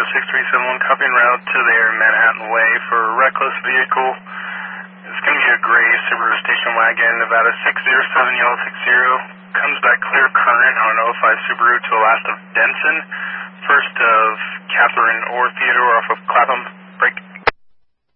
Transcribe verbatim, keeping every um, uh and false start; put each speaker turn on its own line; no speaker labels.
six three seven one, copying route to there, Manhattan Way for a reckless vehicle. It's going to be a gray Subaru station wagon, Nevada six zero seven yellow six zero. Comes back clear current on oh five Subaru to the last of Denson. First of Catherine or Theodore off of Clapham.